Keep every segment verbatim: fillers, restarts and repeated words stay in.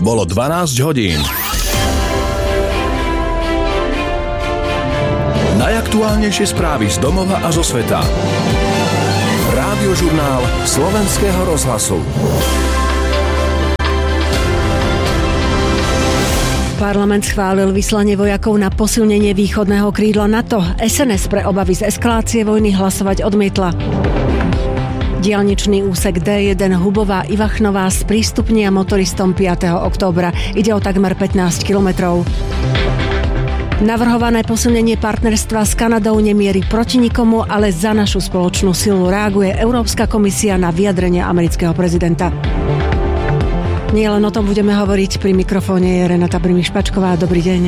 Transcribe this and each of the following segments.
Bolo dvanásť hodín. Najaktuálnejšie správy z domova a zo sveta. Rádiožurnál Slovenského rozhlasu. Parlament schválil vyslanie vojakov na posilnenie východného krídla NATO. es en es pre obavy z eskalácie vojny hlasovať odmietla. Diaľničný úsek dé jeden Hubová Ivachnová sprístupnia motoristom piateho októbra. Ide o takmer pätnásť kilometrov. Navrhované posilnenie partnerstva s Kanadou nemierí proti nikomu, ale za našu spoločnú silu reaguje Európska komisia na vyjadrenie amerického prezidenta. Nie len o tom budeme hovoriť. Pri mikrofóne je Renata Brimi-Špačková. Dobrý deň.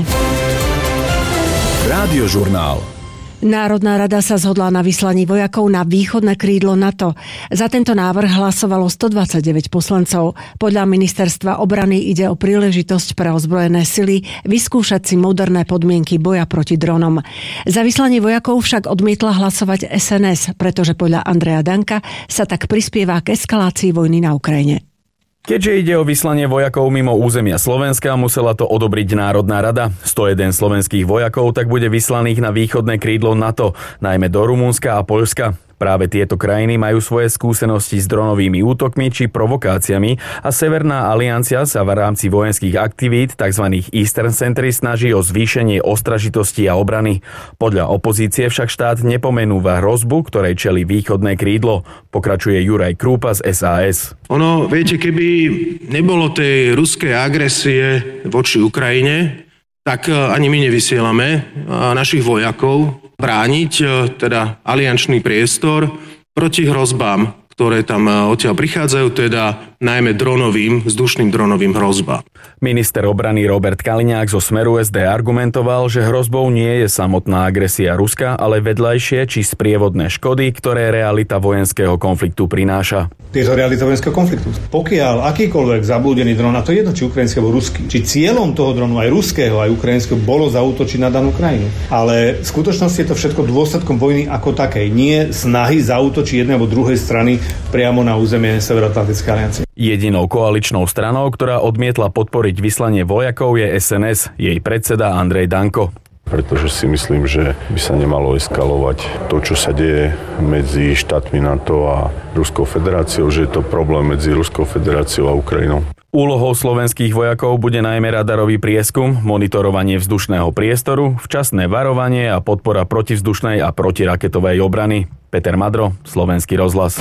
Rádiožurnál. Národná rada sa zhodla na vyslaní vojakov na východné krídlo NATO. Za tento návrh hlasovalo stodvadsaťdeväť poslancov. Podľa ministerstva obrany ide o príležitosť pre ozbrojené sily vyskúšať si moderné podmienky boja proti dronom. Za vyslanie vojakov však odmietla hlasovať es en es, pretože podľa Andreja Danka sa tak prispieva k eskalácii vojny na Ukrajine. Keďže ide o vyslanie vojakov mimo územia Slovenska, musela to odobriť Národná rada. sto jeden slovenských vojakov tak bude vyslaných na východné krídlo NATO, najmä do Rumunska a Poľska. Práve tieto krajiny majú svoje skúsenosti s dronovými útokmi či provokáciami a Severná aliancia sa v rámci vojenských aktivít tzv. Eastern Century snaží o zvýšenie ostražitosti a obrany. Podľa opozície však štát nepomenúva hrozbu, ktorej čelí východné krídlo, pokračuje Juraj Krúpa z es a es. Ono, viete, keby nebolo tej ruskej agresie voči Ukrajine, tak ani my nevysielame našich vojakov brániť teda aliančný priestor proti hrozbám, ktoré tam odtiaľ prichádzajú, teda najmä dronovým, vzdušným dronovým hrozbám. Minister obrany Robert Kaliňák zo Smeru es dé argumentoval, že hrozbou nie je samotná agresia Ruska, ale vedľajšie či sprievodné škody, ktoré realita vojenského konfliktu prináša. Tieto realita vojenského konfliktu. Pokiaľ akýkoľvek zablúdený dron, a to je jedno, či ukrajinský alebo ruský, či cieľom toho dronu aj ruského, aj ukrajinského bolo zaútočiť na danú krajinu. Ale v skutočnosti je to všetko dôsledkom vojny ako takej, nie snahy zaútočiť jednej alebo druhej strany priamo na územie Severoatlantickej aliancie. Jedinou koaličnou stranou, ktorá odmietla podporiť vyslanie vojakov, je es en es, jej predseda Andrej Danko. Pretože si myslím, že by sa nemalo eskalovať to, čo sa deje medzi štátmi NATO a Ruskou federáciou, že je to problém medzi Ruskou federáciou a Ukrajinou. Úlohou slovenských vojakov bude najmä radarový prieskum, monitorovanie vzdušného priestoru, včasné varovanie a podpora protivzdušnej a protiraketovej obrany. Peter Madro, Slovenský rozhlas.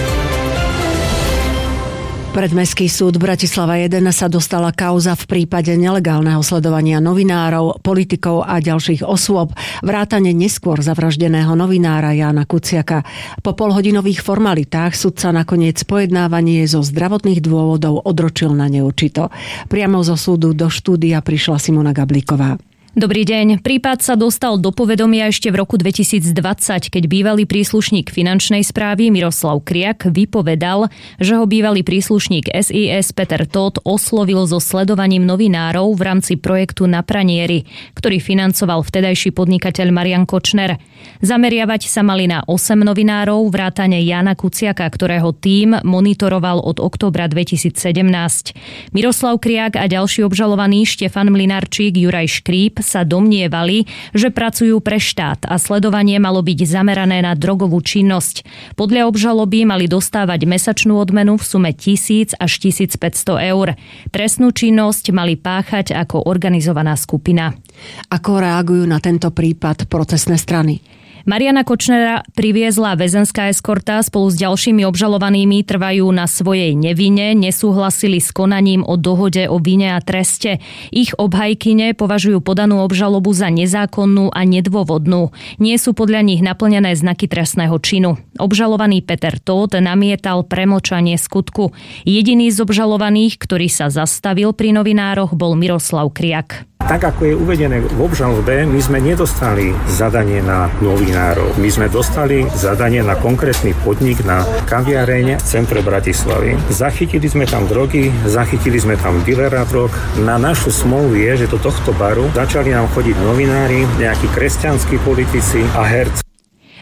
Pred Mestský súd Bratislava jeden sa dostala kauza v prípade nelegálneho sledovania novinárov, politikov a ďalších osôb, vrátane neskôr zavraždeného novinára Jána Kuciaka. Po polhodinových formalitách sudca nakoniec pojednávanie zo zdravotných dôvodov odročil na neurčito. Priamo zo súdu do štúdia prišla Simona Gablíková. Dobrý deň. Prípad sa dostal do povedomia ešte v roku dvetisícdvadsať, keď bývalý príslušník finančnej správy Miroslav Kriak vypovedal, že ho bývalý príslušník es í es Peter Tóth oslovil so sledovaním novinárov v rámci projektu Na pranieri, ktorý financoval vtedajší podnikateľ Marian Kočner. Zameriavať sa mali na osem novinárov vrátane Jána Kuciaka, ktorého tím monitoroval od októbra dvetisícsedemnásť. Miroslav Kriak a ďalší obžalovaní Štefan Mlynarčík, Juraj Škríp sa domnievali, že pracujú pre štát a sledovanie malo byť zamerané na drogovú činnosť. Podľa obžaloby mali dostávať mesačnú odmenu v sume tisíc až tisícpäťsto eur. Trestnú činnosť mali páchať ako organizovaná skupina. Ako reagujú na tento prípad protestné strany? Mariana Kočnera priviezla väzenská eskorta, spolu s ďalšími obžalovanými trvajú na svojej nevine, nesúhlasili s konaním o dohode o vine a treste. Ich obhajkyne považujú podanú obžalobu za nezákonnú a nedôvodnú. Nie sú podľa nich naplnené znaky trestného činu. Obžalovaný Peter Tóth namietal premlčanie skutku. Jediný z obžalovaných, ktorý sa zastavil pri novinároch, bol Miroslav Kriak. Tak ako je uvedené v obžalobe, my sme nedostali zadanie na novinárov. My sme dostali zadanie na konkrétny podnik na kaviareň v centre Bratislavy. Zachytili sme tam drogy, zachytili sme tam dilera drog. Na našu smolu je, že do tohto baru začali nám chodiť novinári, nejakí kresťanskí politici a herci.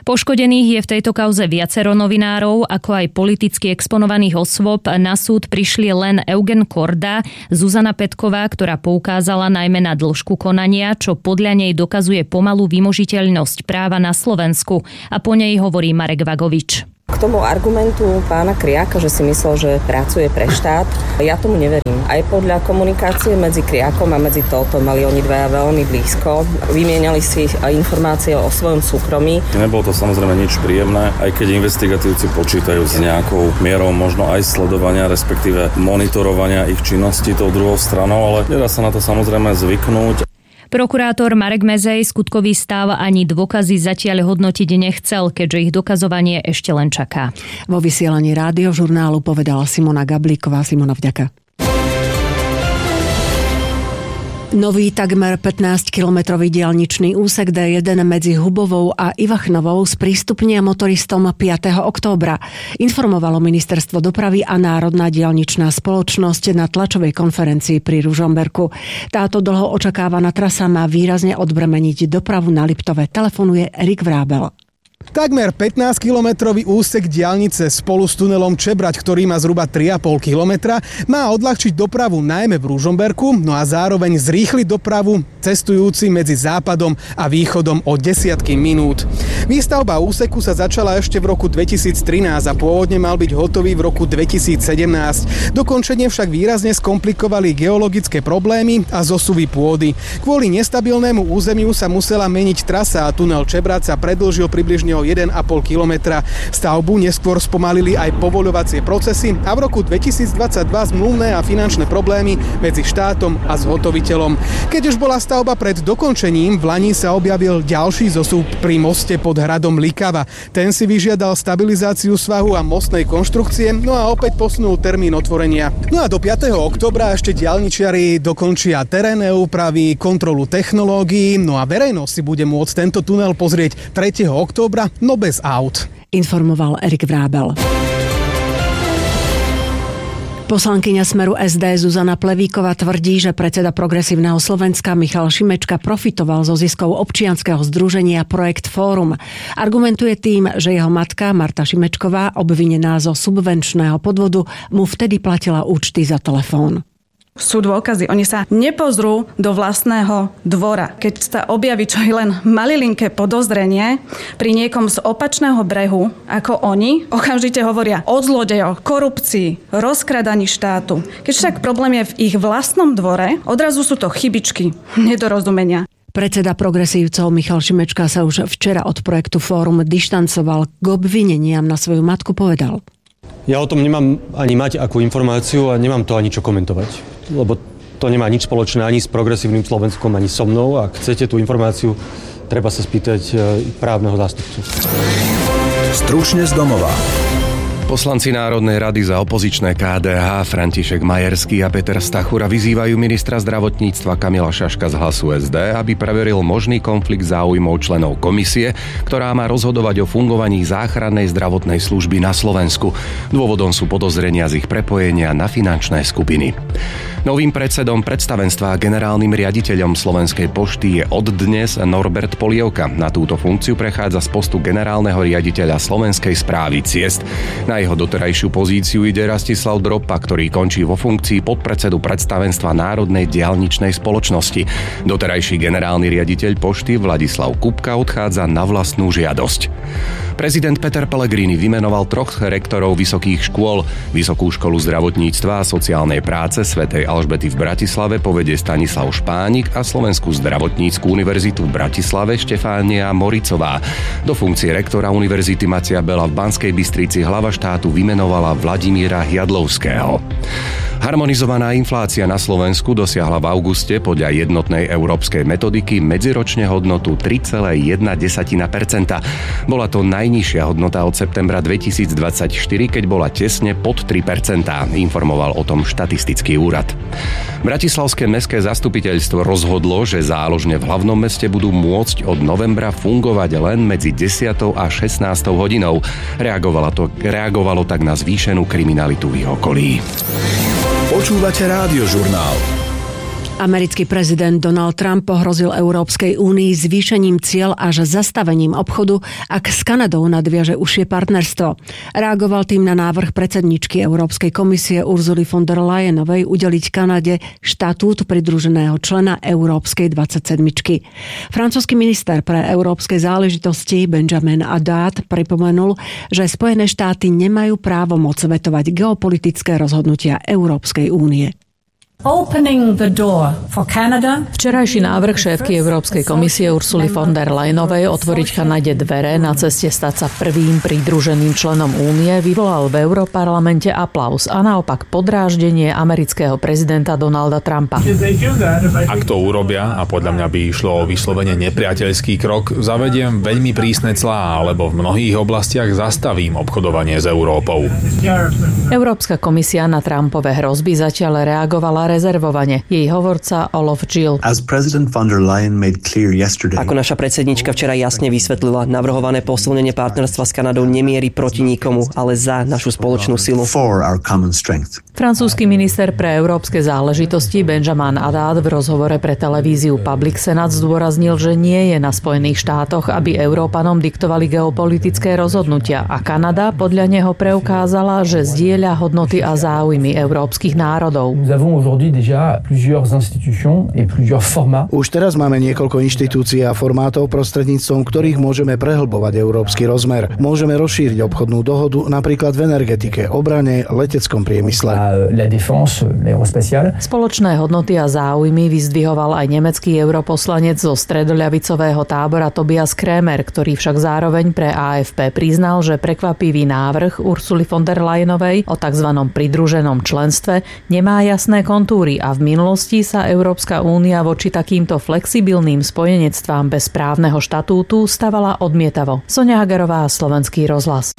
Poškodených je v tejto kauze viacero novinárov, ako aj politicky exponovaných osôb. Na súd prišli len Eugen Korda, Zuzana Petková, ktorá poukázala najmä na dĺžku konania, čo podľa nej dokazuje pomalú vymožiteľnosť práva na Slovensku. A po nej hovorí Marek Vagovič. K tomu argumentu pána Kriáka, že si myslel, že pracuje pre štát, ja tomu neverím. Aj podľa komunikácie medzi Kriákom a medzi touto mali oni dvaja veľmi blízko. Vymieniali si informácie o svojom súkromí. Nebolo to samozrejme nič príjemné, aj keď investigatívci počítajú s nejakou mierou možno aj sledovania, respektíve monitorovania ich činnosti tou druhou stranou, ale nedá sa na to samozrejme zvyknúť. Prokurátor Marek Mezej skutkový stav ani dôkazy zatiaľ hodnotiť nechcel, keďže ich dokazovanie ešte len čaká. Vo vysielaní Rádiožurnálu povedala Simona Gablíková. Simona, vďaka. Nový takmer pätnásťkilometrový diaľničný úsek dé jeden medzi Hubovou a Ivachnovou sprístupnia motoristom piateho októbra. Informovalo Ministerstvo dopravy a Národná diaľničná spoločnosť na tlačovej konferencii pri Ružomberku. Táto dlho očakávaná trasa má výrazne odbremeniť dopravu na Liptove. Telefonuje Erik Vrábel. Takmer pätnásťkilometrový úsek diaľnice spolu s tunelom Čebrať, ktorý má zhruba tri a pol kilometra, má odľahčiť dopravu najmä v Ružomberku, no a zároveň zrýchliť dopravu cestujúci medzi západom a východom o desiatky minút. Výstavba úseku sa začala ešte v roku dvetisíctrinásť a pôvodne mal byť hotový v roku dvetisícsedemnásť. Dokončenie však výrazne skomplikovali geologické problémy a zosuvy pôdy. Kvôli nestabilnému územiu sa musela meniť trasa a tunel Čebrať sa predĺžil približne o jeden a pol kilometra. Stavbu neskôr spomalili aj povoľovacie procesy a v roku dvetisícdvadsaťdva zmluvné a finančné problémy medzi štátom a zhotoviteľom. Keď už bola stavba pred dokončením, v lani sa objavil ďalší zosúb pri moste pod hradom Likava. Ten si vyžiadal stabilizáciu svahu a mostnej konštrukcie, no a opäť posunul termín otvorenia. No a do piateho októbra ešte diaľničiari dokončia terénne úpravy, kontrolu technológií, no a verejnosť si bude môcť tento tunel pozrieť tretieho októbra, no bez aut. Informoval Erik Vrábel. Poslankyňa Smeru es dé Zuzana Plevíková tvrdí, že predseda Progresívneho Slovenska Michal Šimečka profitoval zo ziskov občianskeho združenia Projekt Fórum. Argumentuje tým, že jeho matka Marta Šimečková, obvinená zo subvenčného podvodu, mu vtedy platila účty za telefón. Sú dôkazy. Oni sa nepozrú do vlastného dvora. Keď sa objaví čo je len malilinké podozrenie pri niekom z opačného brehu, ako oni, okamžite hovoria o zlodejoch, korupcii, rozkradaní štátu. Keď však problém je v ich vlastnom dvore, odrazu sú to chybičky, nedorozumenia. Predseda progresívcov Michal Šimečka sa už včera od projektu Fórum dištancoval. K obvineniam na svoju matku povedal: Ja o tom nemám ani mať akú informáciu a nemám to ani čo komentovať, lebo to nemá nič spoločné ani s Progresívnym Slovenskom, ani so mnou. Ak chcete tú informáciu, treba sa spýtať právneho zástupcu. Stručne z domova. Poslanci Národnej rady za opozičné ká dé há František Majerský a Peter Stachura vyzývajú ministra zdravotníctva Kamila Šaška z Hlasu es dé, aby preveril možný konflikt záujmov členov komisie, ktorá má rozhodovať o fungovaní záchrannej zdravotnej služby na Slovensku. Dôvodom sú podozrenia z ich prepojenia na finančné skupiny. Novým predsedom predstavenstva a generálnym riaditeľom Slovenskej pošty je od dnes Norbert Polievka. Na túto funkciu prechádza z postu generálneho riaditeľa Slovenskej správy ciest. Na jeho doterajšiu pozíciu ide Rastislav Dropa, ktorý končí vo funkcii podpredsedu predstavenstva Národnej diaľničnej spoločnosti. Doterajší generálny riaditeľ pošty Vladislav Kupka odchádza na vlastnú žiadosť. Prezident Peter Pellegrini vymenoval troch rektorov vysokých škôl. Vysokú školu zdravotníctva a sociálnej práce svätej Alžbety v Bratislave povedie Stanislav Špánik a Slovenskú zdravotnícku univerzitu v Bratislave Štefánia Moricová. Do funkcie rektora univerzity Macia Bela v Banskej Bystrici hlava štátu vymenovala Vladimíra Jadlovského. Harmonizovaná inflácia na Slovensku dosiahla v auguste podľa jednotnej európskej metodiky medziročne hodnotu tri celé jedna percenta. Bola to najnižšia hodnota od septembra dvetisícdvadsaťštyri, keď bola tesne pod tri percentá, informoval o tom štatistický úrad. Bratislavské mestské zastupiteľstvo rozhodlo, že záložne v hlavnom meste budú môcť od novembra fungovať len medzi desiatou a šestnástou hodinou. Reagovalo, to, reagovalo tak na zvýšenú kriminalitu v ich okolí. Počúvate Rádiožurnál. Americký prezident Donald Trump pohrozil Európskej únii zvýšením cieľ až zastavením obchodu, ak s Kanadou nadviaže užšie partnerstvo. Reagoval tým na návrh predsedničky Európskej komisie Ursuly von der Leyenovej udeliť Kanade štatút pridruženého člena Európskej dvadsaťsedmičky. Francúzsky minister pre európske záležitosti Benjamin Haddad pripomenul, že Spojené štáty nemajú právo moc vetovať geopolitické rozhodnutia Európskej únie. Včerajší návrh šéfky Európskej komisie Ursuly von der Leyenovej otvoriť Kanade dvere na ceste stať sa prvým pridruženým členom únie vyvolal v Európarlamente aplauz a naopak podráždenie amerického prezidenta Donalda Trumpa. Ak to urobia, a podľa mňa by išlo o vyslovene nepriateľský krok, zavediem veľmi prísne clá, alebo v mnohých oblastiach zastavím obchodovanie s Európou. Európska komisia na Trumpove hrozby zatiaľ reagovala rezervovane. Jej hovorca Olaf Gill. Ako naša predsednička včera jasne vysvetlila, navrhované posilnenie partnerstva s Kanadou nemierí proti nikomu, ale za našu spoločnú silu. Francúzsky minister pre európske záležitosti Benjamin Haddad v rozhovore pre televíziu Public Senate zdôraznil, že nie je na Spojených štátoch, aby Európanom diktovali geopolitické rozhodnutia a Kanada podľa neho preukázala, že zdieľa hodnoty a záujmy európskych národov. Už teraz máme niekoľko inštitúcií a formátov, prostredníctvom ktorých môžeme prehlbovať európsky rozmer. Môžeme rozšíriť obchodnú dohodu napríklad v energetike, obrane, leteckom priemysle. Spoločné hodnoty a záujmy vyzdvihoval aj nemecký europoslanec zo stredoľavicového tábora Tobias Krämer, ktorý však zároveň pre á ef pé priznal, že prekvapivý návrh Ursuly von der Leyenovej o tzv. Pridruženom členstve nemá jasné kontúry a v minulosti sa Európska únia voči takýmto flexibilným spojenectvám bez právneho štatútu stavala odmietavo. Soňa Hagarová, Slovenský rozhlas.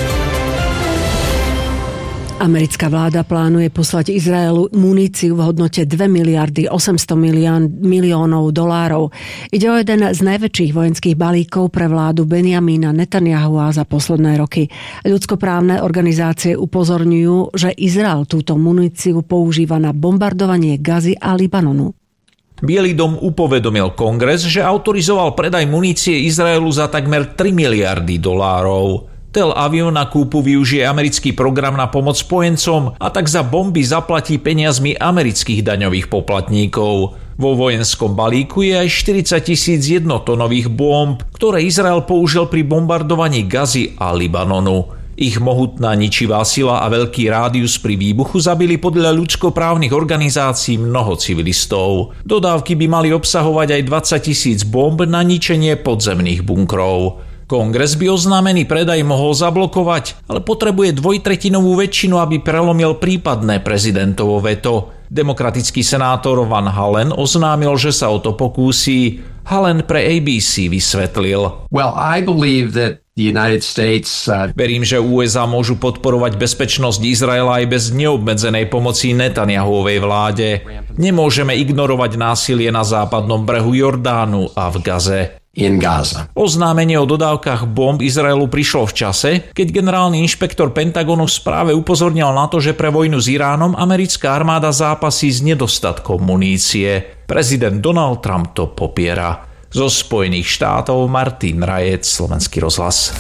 Americká vláda plánuje poslať Izraelu muníciu v hodnote dve miliardy osemsto miliónov dolárov. Ide o jeden z najväčších vojenských balíkov pre vládu Benjamína Netanyahua za posledné roky. Ľudskoprávne organizácie upozorňujú, že Izrael túto muníciu používa na bombardovanie Gazy a Libanonu. Bielý dom upovedomil Kongres, že autorizoval predaj munície Izraelu za takmer tri miliardy dolárov. Tel Aviv na kúpu využije americký program na pomoc spojencom a tak za bomby zaplatí peniazmi amerických daňových poplatníkov. Vo vojenskom balíku je aj štyridsať tisíc jednotonových bomb, ktoré Izrael použil pri bombardovaní Gazy a Libanonu. Ich mohutná ničivá sila a veľký rádius pri výbuchu zabili podľa ľudskoprávnych organizácií mnoho civilistov. Dodávky by mali obsahovať aj dvadsať tisíc bomb na ničenie podzemných bunkrov. Kongres by oznámený predaj mohol zablokovať, ale potrebuje dvojtretinovú väčšinu, aby prelomil prípadné prezidentovo veto. Demokratický senátor Van Halen oznámil, že sa o to pokúsi. Halen pre á bé cé vysvetlil. Well, I believe that the United States, uh... Verím, že ú es á môžu podporovať bezpečnosť Izraela aj bez neobmedzenej pomoci Netanyahuovej vláde. Nemôžeme ignorovať násilie na západnom brehu Jordánu a v Gaze. In Gaza. Oznámenie o dodávkach bomb Izraelu prišlo v čase, keď generálny inšpektor Pentagonu v správe upozornil na to, že pre vojnu s Iránom americká armáda zápasí s nedostatkom munície. Prezident Donald Trump to popiera. Zo Spojených štátov Martin Rajec, Slovenský rozhlas.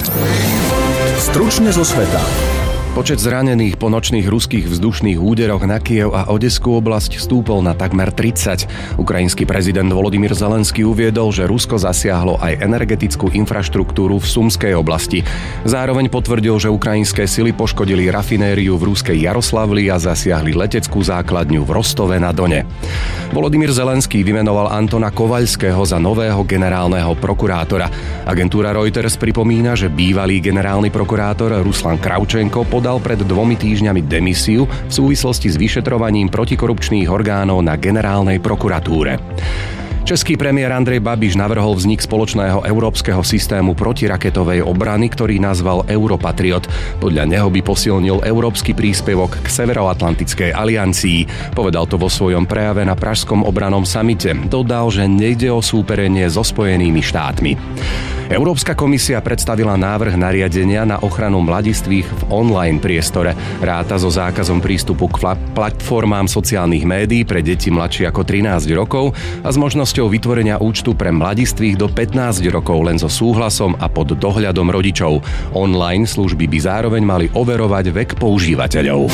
Stručne zo sveta. Počet zranených po nočných ruských vzdušných úderoch na Kyjev a Odeskú oblasť stúpol na takmer tridsať. Ukrajinský prezident Volodymyr Zelenský uviedol, že Rusko zasiahlo aj energetickú infraštruktúru v Sumskej oblasti. Zároveň potvrdil, že ukrajinské sily poškodili rafinériu v ruskej Jaroslavli a zasiahli leteckú základňu v Rostove na Done. Volodymyr Zelenský vymenoval Antona Kovaľského za nového generálneho prokurátora. Agentúra Reuters pripomína, že bývalý generálny prokurátor Ruslan Kravčenko podal pred dvomi týždňami demisiu v súvislosti s vyšetrovaním protikorupčných orgánov na generálnej prokuratúre. Český premiér Andrej Babiš navrhol vznik spoločného európskeho systému protiraketovej obrany, ktorý nazval Europatriot. Podľa neho by posilnil európsky príspevok k Severoatlantickej aliancii. Povedal to vo svojom prejave na Pražskom obranom samite. Dodal, že nejde o súperenie so Spojenými štátmi. Európska komisia predstavila návrh nariadenia na ochranu mladistvých v online priestore. Ráta so zákazom prístupu k platformám sociálnych médií pre deti mladšie ako trinásť rokov a s možnosťou vytvorenia účtu pre mladistvých do pätnásť rokov len so súhlasom a pod dohľadom rodičov. Online služby by zároveň mali overovať vek používateľov.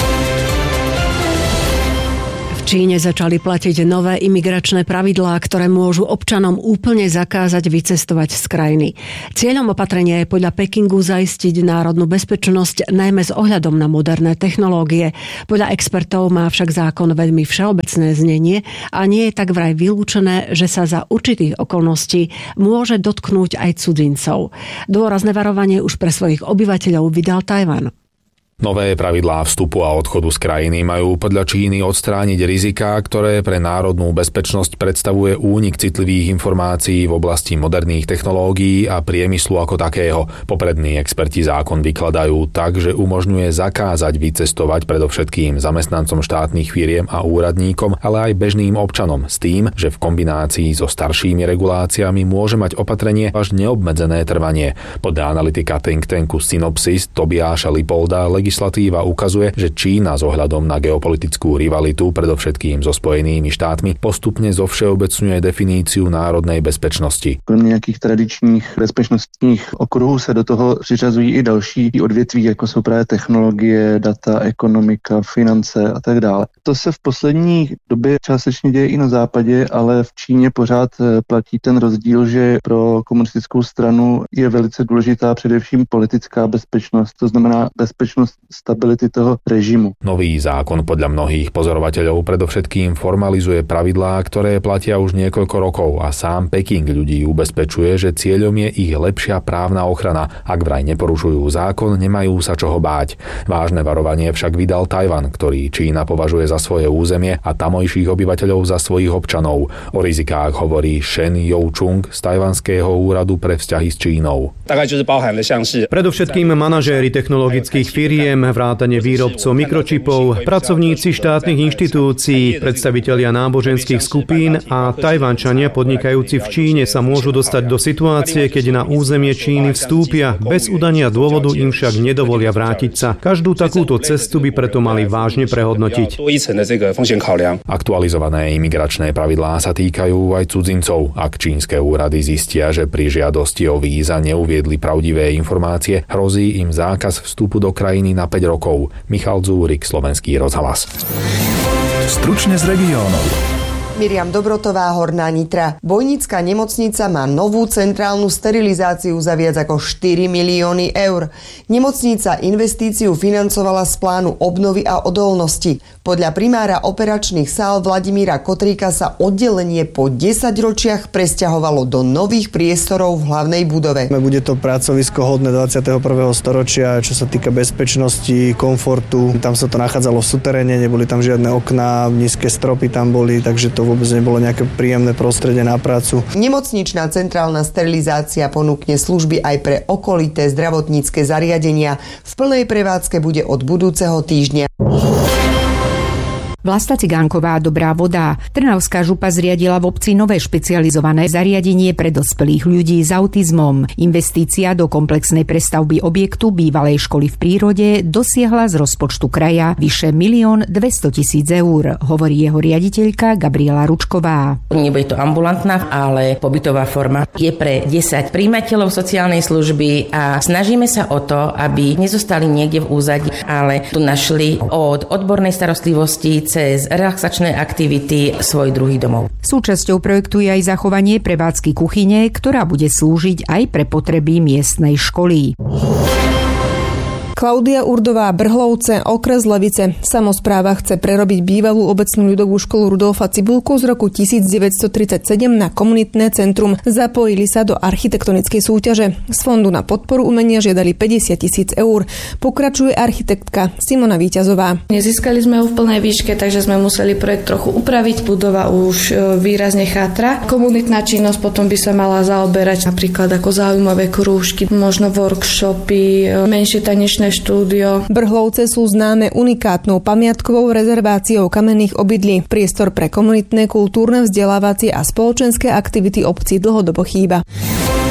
V Číne začali platiť nové imigračné pravidlá, ktoré môžu občanom úplne zakázať vycestovať z krajiny. Cieľom opatrenia je podľa Pekingu zaistiť národnú bezpečnosť, najmä s ohľadom na moderné technológie. Podľa expertov má však zákon veľmi všeobecné znenie a nie je tak vraj vylúčené, že sa za určitých okolností môže dotknúť aj cudzincov. Dôrazné varovanie už pre svojich obyvateľov vydal Tajvan. Nové pravidlá vstupu a odchodu z krajiny majú podľa Číny odstrániť riziká, ktoré pre národnú bezpečnosť predstavuje únik citlivých informácií v oblasti moderných technológií a priemyslu ako takého. Poprední experti zákon vykladajú tak, že umožňuje zakázať vycestovať predovšetkým zamestnancom štátnych firiem a úradníkom, ale aj bežným občanom s tým, že v kombinácii so staršími reguláciami môže mať opatrenie až neobmedzené trvanie. Podľa analytika think tanku Synopsis Tobiáša Lipolda legislatíva ukazuje, že Čína s ohľadom na geopolitickú rivalitu, predovšetkým so Spojenými štátmi, postupne zovšeobecňuje definíciu národnej bezpečnosti. Kromě nějakých tradičních bezpečnostních okruhů se do toho přiřazují i další odvětví, jako jsou právě technologie, data, ekonomika, finance a tak dále. To se v poslední době částečně děje i na západě, ale v Číně pořád platí ten rozdíl, že pro komunistickou stranu je velice důležitá především politická bezpečnost, to znamená bezpečnost stability toho režimu. Nový zákon podľa mnohých pozorovateľov predovšetkým formalizuje pravidlá, ktoré platia už niekoľko rokov a sám Peking ľudí ubezpečuje, že cieľom je ich lepšia právna ochrana. Ak vraj neporušujú zákon, nemajú sa čoho báť. Vážne varovanie však vydal Tajvan, ktorý Čína považuje za svoje územie a tamojších obyvateľov za svojich občanov. O rizikách hovorí Shen Youchung z tajvanského úradu pre vzťahy s Čínou. Predovšetkým manažéri technologických firiem, vrátane výrobcov mikročipov, pracovníci štátnych inštitúcií, predstavitelia náboženských skupín a Tajvančania podnikajúci v Číne sa môžu dostať do situácie, keď na územie Číny vstúpia, bez udania dôvodu im však nedovolia vrátiť sa. Každú takúto cestu by preto mali vážne prehodnotiť. Aktualizované imigračné pravidlá sa týkajú aj cudzincov. Ak čínske úrady zistia, že pri žiadosti o víza neuviedli pravdivé informácie, hrozí im zákaz vstupu do krajiny na päť rokov. Michal Dzúrik, Slovenský rozhlas. Stručne z regiónov. Miriam Dobrotová, Horná Nitra. Bojnická nemocnica má novú centrálnu sterilizáciu za viac ako štyri milióny eur. Nemocnica investíciu financovala z plánu obnovy a odolnosti. Podľa primára operačných sál Vladimíra Kotríka sa oddelenie po desaťročiach presťahovalo do nových priestorov v hlavnej budove. Bude to pracovisko hodné dvadsiateho prvého storočia, čo sa týka bezpečnosti, komfortu. Tam sa to nachádzalo v suteréne, neboli tam žiadne okná, nízke stropy tam boli, takže to vôbec nebolo nejaké príjemné prostredie na prácu. Nemocničná centrálna sterilizácia ponúkne služby aj pre okolité zdravotnícke zariadenia. V plnej prevádzke bude od budúceho týždňa. Vlasta Cigánková, Dobrá voda. Trnavská župa zriadila v obci nové špecializované zariadenie pre dospelých ľudí s autizmom. Investícia do komplexnej prestavby objektu bývalej školy v prírode dosiahla z rozpočtu kraja vyše milión dvestotisíc eur, hovorí jeho riaditeľka Gabriela Ručková. Nebude to ambulantná, ale pobytová forma. Je pre desať prijímateľov sociálnej služby a snažíme sa o to, aby nezostali niekde v úzadí, ale tu našli od odbornej starostlivosti cez relaxačné aktivity svoj druhý domov. Súčasťou projektu je aj zachovanie prevádzky kuchyne, ktorá bude slúžiť aj pre potreby miestnej školy. Klaudia Urdová, Brhlovce, okres Levice. Samospráva chce prerobiť bývalú obecnú ľudovú školu Rudolfa Cibulku z roku devätnásťtridsaťsedem na komunitné centrum. Zapojili sa do architektonickej súťaže. Z fondu na podporu umenia žiadali päťdesiat tisíc eur. Pokračuje architektka Simona Víťazová. Nezískali sme ho v plnej výške, takže sme museli projekt trochu upraviť. Budova už výrazne chátra. Komunitná činnosť potom by sa mala zaoberať napríklad ako zaujímavé krúžky, možno workshopy, menšie tanečné štúdio. Brhlovce sú známe unikátnou pamiatkovou rezerváciou kamenných obydlí. Priestor pre komunitné, kultúrne, vzdelávacie a spoločenské aktivity obcí dlhodobo chýba.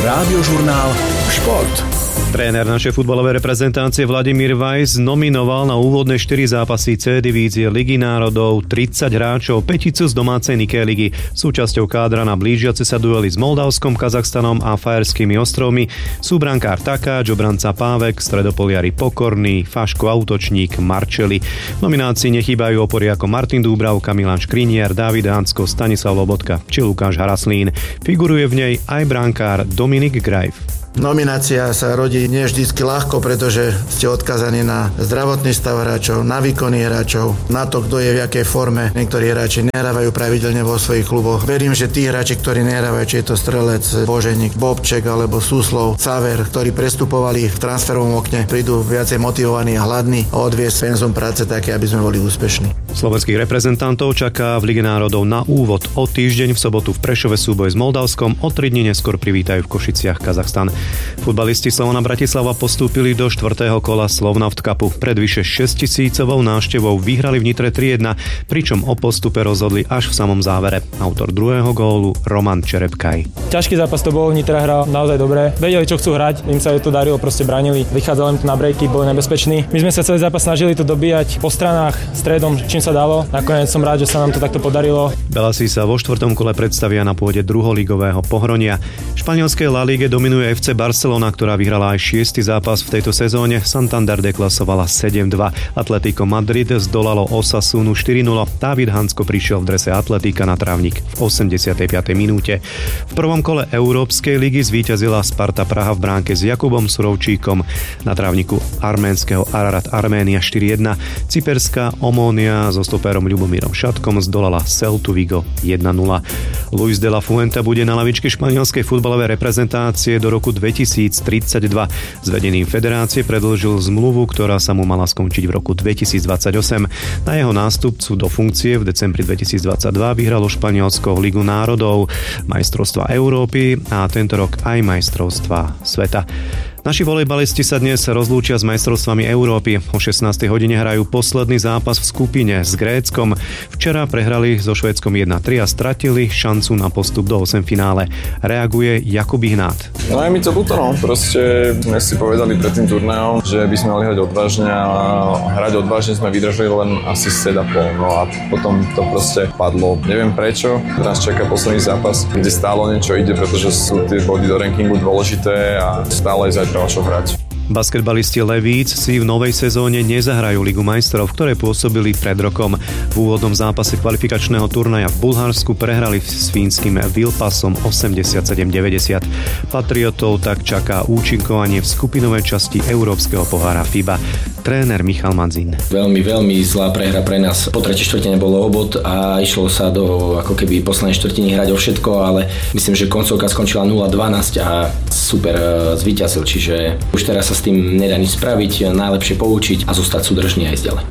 Rádiožurnál Šport. Tréner našej futbalovej reprezentácie Vladimír Weiss nominoval na úvodné štyri zápasy C divízie Ligy národov tridsať hráčov, päticu z domácej Niké ligy. Súčasťou kádra na blížiace sa duely s Moldavskom, Kazachstanom a Fajerskými ostrovmi sú brankár Takáč, obranca Pávek, stredopoliari Pokorný, Faško Autočník, Marčeli. V nominácii nechýbajú opory ako Martin Dúbravka, Milan Škriniar, Dávid Hansko, Stanislav Lobotka či Lukáš Haraslín. Figuruje v nej aj brankár Dominik Grajf. Nominácia sa rodí nie vždycky ľahko, pretože ste odkazaní na zdravotný stav hráčov, na výkony hráčov, na to, kto je v jakej forme. Niektorí hráči nehrávajú pravidelne vo svojich kluboch. Verím, že tí hráči, ktorí nehrávajú, či je to Strelec, Boženík, Bobček alebo Súslov, Saver, ktorí prestupovali v transferovom okne, prídu viacej motivovaní a hladní a odviesť penzum práce také, aby sme boli úspešní. Slovenských reprezentantov čaká v Lige národov na úvod o týždeň v sobotu v Prešove súboj s Moldavskom, o tri dni neskôr privítajú v Košiciach Kazachstan. Futbalisti Slovana Bratislava postúpili do štvrtého kola Slovnaft Cupu. Pred vyše šesťtisícovou návštevou vyhrali v Nitre tri jedna, pričom o postupe rozhodli až v samom závere. Autor druhého gólu Roman Čerepkaj. Ťažký zápas to bol, Nitra hral naozaj dobre. Vedeli, čo chcú hrať, im sa to darilo, proste bránili. Vychádzali im to na breaky, boli nebezpeční. My sme sa celý zápas snažili to dobíjať po stranách, stredom, čím sa dalo. Nakoniec som rád, že sa nám to takto podarilo. Belasi sa vo štvrtom kole predstavia na pôde druholigového Pohronia. V španielskej La Lige dominuje ef cé Barcelona, ktorá vyhrala aj šiesty zápas v tejto sezóne. Santander deklasovala sedem dva. Atletico Madrid zdolalo Osasunu štyri nula. Dávid Hansko prišiel v drese Atletika na trávnik v osemdesiatej piatej minúte. V prvom kole Európskej ligy zvíťazila Sparta Praha v bránke s Jakubom Surovčíkom. Na trávniku arménskeho Ararat Arménia štyri jedna. Cyperská Omónia so stoperom Ľubomírom Šatkom zdolala Celtu Vigo jeden nula. Luis de la Fuente bude na lavičke španielskej futbalovej reprezentácie do roku dvetisíctridsaťdva. S vedením federácie predĺžil zmluvu, ktorá sa mu mala skončiť v roku dvetisícdvadsaťosem. Na jeho nástupcu do funkcie v decembri dvetisícdvadsaťdva vyhralo Španielsko Ligu národov, majstrovstvá Európy a tento rok aj majstrovstvá sveta. Naši volejbalisti sa dnes rozlúčia s majstrovstvami Európy. O šestnástej hodine hrajú posledný zápas v skupine s Gréckom. Včera prehrali so Švédskom jedna tri a stratili šancu na postup do osemfinále. Reaguje Jakub Ihnát. No aj mi to ľúto, no. Proste sme si povedali pred tým turnajom, že by sme mali hrať odvážne a hrať odvážne sme vydržali len asi sedem a pol. No a potom to proste padlo. Neviem prečo. Teraz čaká posledný zápas, kde stále niečo ide, pretože sú tie body do rankingu dôležité a stále je zajtra čo hrať. Basketbalisti Levíc si v novej sezóne nezahrajú Ligu majstrov, ktoré pôsobili pred rokom. V úvodnom zápase kvalifikačného turnaja v Bulharsku prehrali s fínskym Vilpasom osemdesiatsedem deväťdesiat. Patriotov tak čaká účinkovanie v skupinovej časti Európskeho pohára FIBA. Tréner Michal Madzin. Veľmi, veľmi zlá prehra pre nás. Po tretej štvrtine bolo obod a išlo sa do ako keby poslednej štvrtiny hrať o všetko, ale myslím, že koncovka skončila nula dvanásť a super zvíťazil, čiže už teraz sa s tým nedá nič spraviť, najlepšie poučiť a zostať súdržný aj ďalej.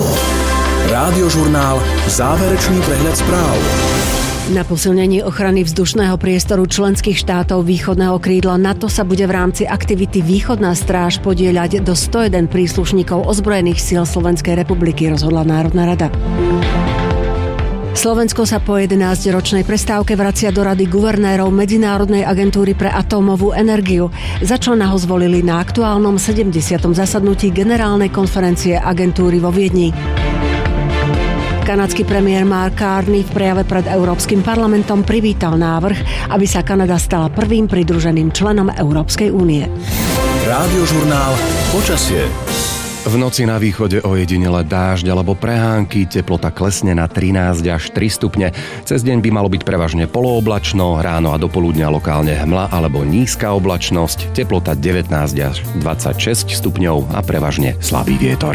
Rádiožurnál, záverečný prehľad správ. Na posilnení ochrany vzdušného priestoru členských štátov východného krídla NATO sa bude v rámci aktivity Východná stráž podieľať do sto jeden príslušníkov ozbrojených síl Slovenskej republiky, rozhodla Národná rada. Slovensko sa po jedenásťročnej prestávke vracia do Rady guvernérov Medzinárodnej agentúry pre atómovú energiu. Za člena ho zvolili na aktuálnom sedemdesiatom zasadnutí Generálnej konferencie agentúry vo Viedni. Kanadský premiér Mark Carney v prejave pred Európskym parlamentom privítal návrh, aby sa Kanada stala prvým pridruženým členom Európskej únie. Rádiožurnál počasie. V noci na východe ojedinele dážď alebo prehánky, teplota klesne na trinásť až tri stupne. Cez deň by malo byť prevažne polooblačno, ráno a dopoludňa lokálne hmla alebo nízka oblačnosť, teplota devätnásť až dvadsaťšesť stupňov a prevažne slabý vietor.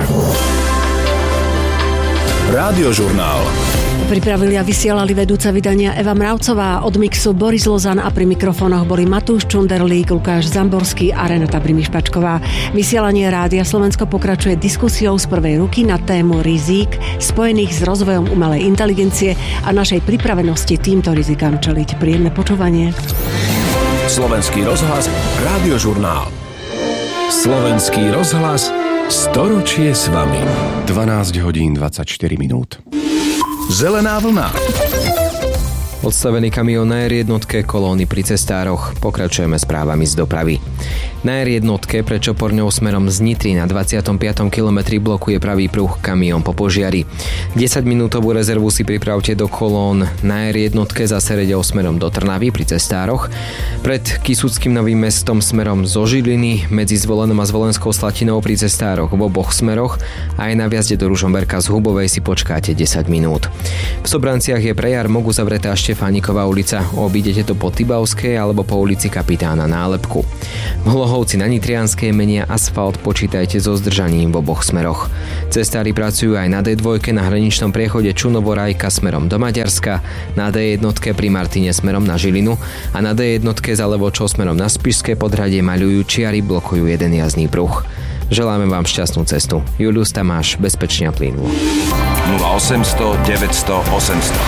Rádiožurnál. Pripravili a vysielali vedúca vydania Eva Mravcová, od mixu Boris Lozan a pri mikrofónoch boli Matúš Čunderlík, Lukáš Zamborský a Renata Brimišpačková. Vysielanie Rádia Slovensko pokračuje diskusiou z prvej ruky na tému rizík spojených s rozvojom umelej inteligencie a našej pripravenosti týmto rizikám čeliť. Príjemné počúvanie. Slovenský rozhlas, Rádiožurnál. Slovenský rozhlas, storočie s vami. dvanásť hodín dvadsaťštyri minút. Zelená vlna. Odstavený kamión na er jednotke, kolóny pri cestároch. Pokračujeme správami z dopravy. Na er jednotke pred Čoporňou smerom z Nitry na dvadsiatom piatom kilometri blokuje pravý pruh kamión po požiari. desaťminútovú rezervu si pripravte do kolón na er jednotke za Seredou smerom do Trnavy pri cestároch. Pred Kysuckým Novým Mestom smerom zo Žiliny medzi Zvolenom a Zvolenskou Slatinou pri cestároch v oboch smeroch. Aj na vjazde do Ružomberka z Hubovej si počkáte desať minút. V Sobranciach je pre Jarmogu zavretá Štefániková ulica. Obídete to po Tybavskej alebo po ulici Kapitána Nálepku. V Hlohovci na Nitrianskej menia asfalt, počítajte so zdržaním v oboch smeroch. Cestári pracujú aj na dé dva na hraničnom priechode Čunovo-Rajka smerom do Maďarska, na dé jednotke pri Martine smerom na Žilinu a na dé jednotke za Levočou smerom na Spišské Podhradie maľujú čiary, blokujú jeden jazdný pruh. Želáme vám šťastnú cestu. Julius Tamáš, bezpečne a plynulo. nula osemsto deväťsto osemsto.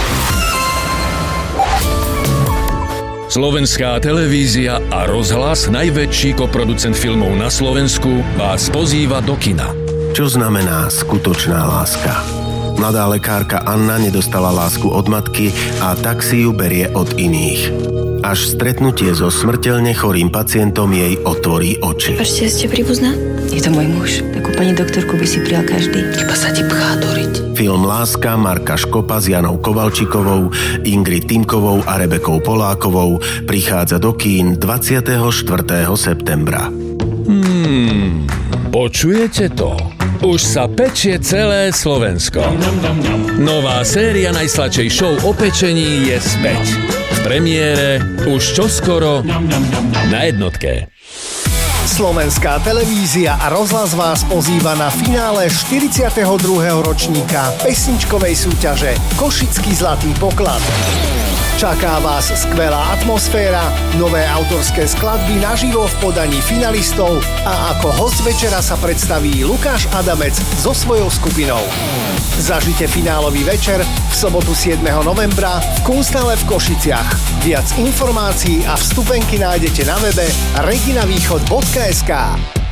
Slovenská televízia a rozhlas, najväčší koproducent filmov na Slovensku, vás pozýva do kina. Čo znamená skutočná láska? Mladá lekárka Anna nedostala lásku od matky a tak si ju berie od iných. Až stretnutie so smrteľne chorým pacientom jej otvorí oči. Ešte ste príbuzná? Je to môj muž. Takú pani doktorku by si prijal každý. Iba sa ti pchá doriť. Film Láska Marka Škopa s Janou Kovalčikovou, Ingrid Týmkovou a Rebekou Polákovou prichádza do kín dvadsiateho štvrtého septembra. Hmm, počujete to? Už sa pečie celé Slovensko. Nová séria najsladšej show o pečení je späť. V premiére už čoskoro na jednotke. Slovenská televízia a rozhlas vás pozýva na finále štyridsiateho druhého ročníka pesničkovej súťaže Košický zlatý poklad. Čaká vás skvelá atmosféra, nové autorské skladby naživo v podaní finalistov a ako host večera sa predstaví Lukáš Adamec so svojou skupinou. Zažite finálový večer v sobotu siedmeho novembra v Kunsthalle v Košiciach. Viac informácií a vstupenky nájdete na webe reginavýchod bodka es ká.